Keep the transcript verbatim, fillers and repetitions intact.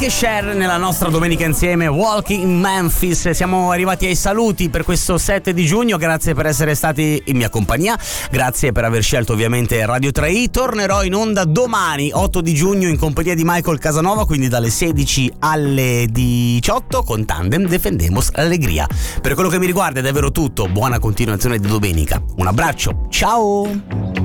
anche Cher nella nostra domenica insieme, Walking in Memphis. Siamo arrivati ai saluti per questo sette di giugno. Grazie per essere stati in mia compagnia, grazie per aver scelto ovviamente Radio tre i. Tornerò in onda domani otto di giugno in compagnia di Michael Casanova, quindi dalle sedici alle diciotto con Tandem Defendemos Allegria. Per quello che mi riguarda è davvero tutto. Buona continuazione di domenica, un abbraccio, ciao.